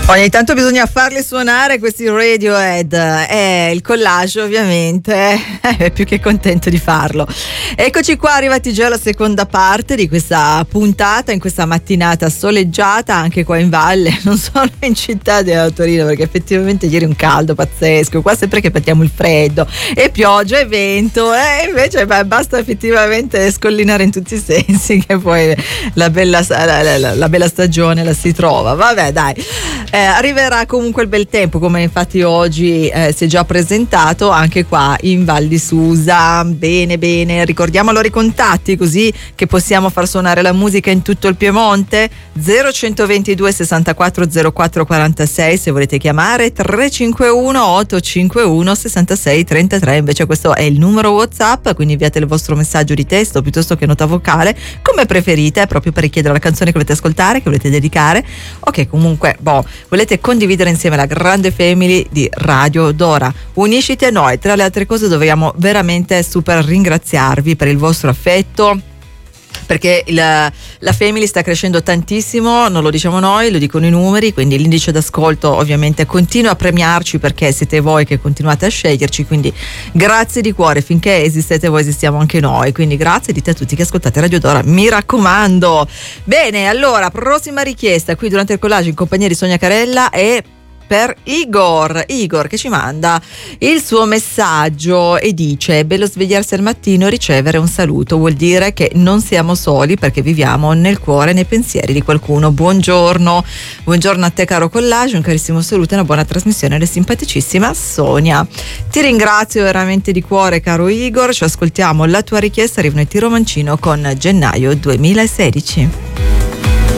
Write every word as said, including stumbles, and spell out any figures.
Ogni tanto bisogna farli suonare questi Radiohead e il collage ovviamente è più che contento di farlo. Eccoci qua, arrivati già alla seconda parte di questa puntata, in questa mattinata soleggiata anche qua in valle, non solo in città di Torino, perché effettivamente ieri un caldo pazzesco, qua sempre che battiamo il freddo e pioggia e vento, e invece beh, basta effettivamente scollinare in tutti i sensi che poi la bella, la, la, la bella stagione la si trova. Vabbè dai. Eh, arriverà comunque il bel tempo, come infatti oggi eh, si è già presentato anche qua in Val di Susa. Bene bene, ricordiamo allora i contatti così che possiamo far suonare la musica in tutto il Piemonte. Zero centoventidue sessantaquattro zero quattro quarantasei se volete chiamare, tre cinque uno otto cinque uno sessantasei trentatré invece questo è il numero WhatsApp, quindi inviate il vostro messaggio di testo piuttosto che nota vocale, come preferite, proprio per richiedere la canzone che volete ascoltare, che volete dedicare o che comunque boh volete condividere insieme la grande family di Radio Dora. Unisciti a noi. Tra le altre cose dobbiamo veramente super ringraziarvi per il vostro affetto, perché la, la family sta crescendo tantissimo, non lo diciamo noi, lo dicono i numeri, quindi l'indice d'ascolto ovviamente continua a premiarci perché siete voi che continuate a sceglierci, quindi grazie di cuore, finché esistete voi esistiamo anche noi, quindi grazie, dite a tutti che ascoltate Radio Dora, mi raccomando. Bene, allora prossima richiesta qui durante il collage in compagnia di Sonia Carella è per Igor, Igor che ci manda il suo messaggio e dice: bello svegliarsi al mattino e ricevere un saluto, vuol dire che non siamo soli perché viviamo nel cuore e nei pensieri di qualcuno. Buongiorno, buongiorno a te caro collage, un carissimo saluto e una buona trasmissione alla simpaticissima Sonia. Ti ringrazio veramente di cuore caro Igor, ci ascoltiamo la tua richiesta, arriva Tiro Mancino con Gennaio duemilasedici.